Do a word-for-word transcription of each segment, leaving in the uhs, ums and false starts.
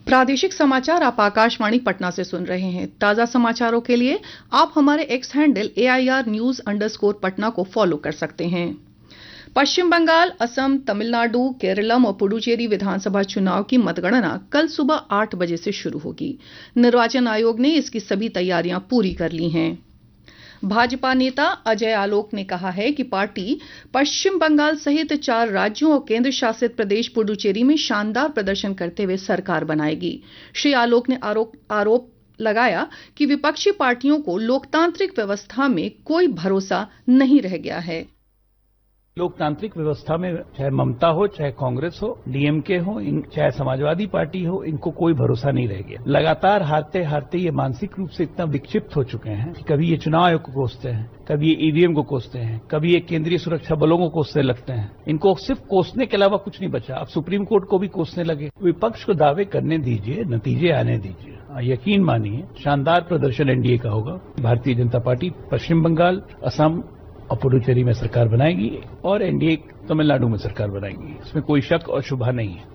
प्रादेशिक समाचार आप आकाशवाणी पटना से सुन रहे हैं। ताजा समाचारों के लिए आप हमारे x handle A I R news underscore Patna को फॉलो कर सकते हैं। पश्चिम बंगाल, असम, तमिलनाडु, केरलम और पुडुचेरी विधानसभा चुनाव की मतगणना कल सुबह आठ बजे से शुरू होगी। निर्वाचन आयोग ने इसकी सभी तैयारियां पूरी कर ली हैं। भाजपा नेता अजय आलोक ने कहा है कि पार्टी पश्चिम बंगाल सहित चार राज्यों और केंद्र शासित प्रदेश पुडुचेरी में शानदार प्रदर्शन करते हुए सरकार बनाएगी। श्री आलोक ने आरोप आरोप लगाया कि विपक्षी पार्टियों को लोकतांत्रिक व्यवस्था में कोई भरोसा नहीं रह गया है। लोकतांत्रिक व्यवस्था में चाहे ममता हो, चाहे कांग्रेस हो, डीएमके हो, चाहे समाजवादी पार्टी हो, इनको कोई भरोसा नहीं रह गया। लगातार हारते हारते ये मानसिक रूप से इतना विक्षिप्त हो चुके हैं कि कभी ये चुनाव आयोग को कोसते हैं, कभी ये ईवीएम को कोसते हैं, कभी ये केंद्रीय सुरक्षा बलों को कोसने लगते हैं। इनको सिर्फ कोसने के अलावा कुछ नहीं बचा। अब सुप्रीम कोर्ट को भी कोसने लगे। विपक्ष को दावे करने दीजिए, नतीजे आने दीजिए। यकीन मानिए शानदार प्रदर्शन एनडीए का होगा। भारतीय जनता पार्टी पश्चिम बंगाल, असम और पुडुचेरी में सरकार बनाएगी और एनडीए तमिलनाडु में सरकार बनाएगी। इसमें कोई शक और शुभा नहीं है।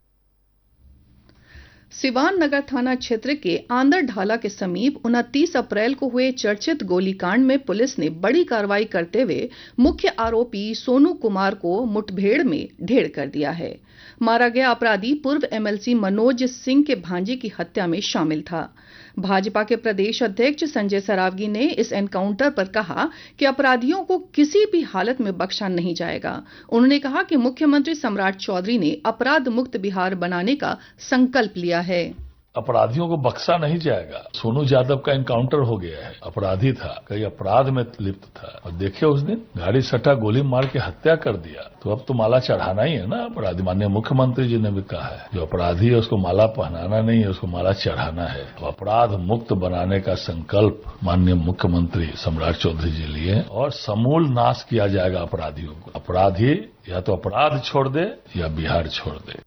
सिवान नगर थाना क्षेत्र के आंदर ढाला के समीप उनतीस अप्रैल को हुए चर्चित गोलीकांड में पुलिस ने बड़ी कार्रवाई करते हुए मुख्य आरोपी सोनू कुमार को मुठभेड़ में ढेर कर दिया है। मारा गया अपराधी पूर्व एमएलसी मनोज सिंह के भांजे की हत्या में शामिल था। भाजपा के प्रदेश अध्यक्ष संजय सरावगी ने इस एनकाउंटर पर कहा कि अपराधियों को किसी भी हालत में बख्शा नहीं जाएगा। उन्होंने कहा कि मुख्यमंत्री सम्राट चौधरी ने अपराध मुक्त बिहार बनाने का संकल्प लिया है। अपराधियों को बख्शा नहीं जाएगा। सोनू यादव का एनकाउंटर हो गया है। अपराधी था, कई अपराध में लिप्त था और देखिए उस दिन गाड़ी सटा गोली मार के हत्या कर दिया। तो अब तो माला चढ़ाना ही है ना अपराधी। माननीय मुख्यमंत्री जी ने भी कहा है जो अपराधी है उसको माला पहनाना नहीं है, उसको माला चढ़ाना है। तो अपराध मुक्त बनाने का संकल्प माननीय मुख्यमंत्री सम्राट चौधरी जी लिए और समूल नाश किया जाएगा अपराधियों को। अपराधी या तो अपराध छोड़ दे या बिहार छोड़ दे।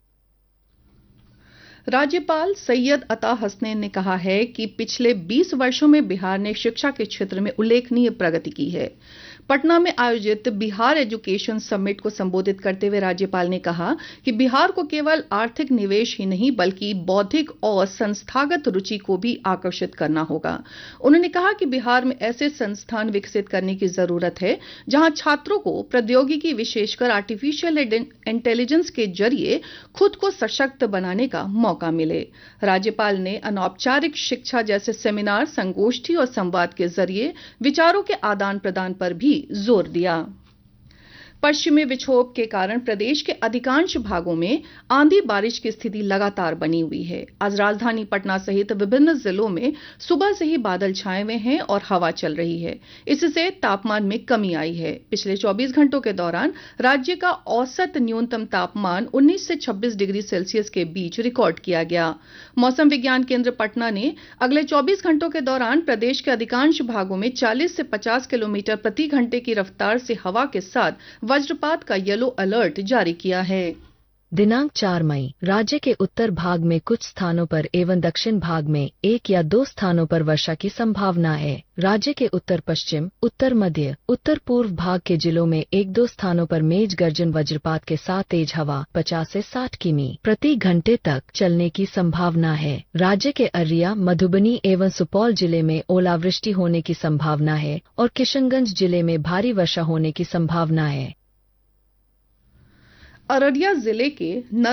राज्यपाल सैयद अता हसनैन ने कहा है कि पिछले बीस वर्षों में बिहार ने शिक्षा के क्षेत्र में उल्लेखनीय प्रगति की है। पटना में आयोजित बिहार एजुकेशन समिट को संबोधित करते हुए राज्यपाल ने कहा कि बिहार को केवल आर्थिक निवेश ही नहीं बल्कि बौद्धिक और संस्थागत रुचि को भी आकर्षित करना होगा। उन्होंने कहा कि बिहार में ऐसे संस्थान विकसित करने की जरूरत है जहां छात्रों को प्रौद्योगिकी विशेषकर आर्टिफिशियल इंटेलिजेंस के जरिए खुद को सशक्त बनाने का मौका मिले। राज्यपाल ने अनौपचारिक शिक्षा जैसे सेमिनार, संगोष्ठी और संवाद के जरिए विचारों के आदान प्रदान पर भी जोर दिया। पश्चिमी विक्षोभ के कारण प्रदेश के अधिकांश भागों में आंधी बारिश की स्थिति लगातार बनी हुई है। आज राजधानी पटना सहित विभिन्न जिलों में सुबह से ही बादल छाए हुए हैं और हवा चल रही है। इससे तापमान में कमी आई है। पिछले चौबीस घंटों के दौरान राज्य का औसत न्यूनतम तापमान उन्नीस से छब्बीस डिग्री सेल्सियस के बीच रिकॉर्ड किया गया। मौसम विज्ञान केंद्र पटना ने अगले चौबीस घंटों के दौरान प्रदेश के अधिकांश भागों में चालीस से पचास किलोमीटर प्रति घंटे की रफ्तार से हवा के साथ वज्रपात का येलो अलर्ट जारी किया है। दिनांक चार मई राज्य के उत्तर भाग में कुछ स्थानों पर एवं दक्षिण भाग में एक या दो स्थानों पर वर्षा की संभावना है। राज्य के उत्तर पश्चिम, उत्तर मध्य, उत्तर पूर्व भाग के जिलों में एक दो स्थानों पर मेघ गर्जन वज्रपात के साथ तेज हवा पचास से साठ किमी प्रति घंटे तक चलने की संभावना है। राज्य के अररिया, मधुबनी एवं सुपौल जिले में ओलावृष्टि होने की संभावना है और किशनगंज जिले में भारी वर्षा होने की संभावना है। अररिया जिले के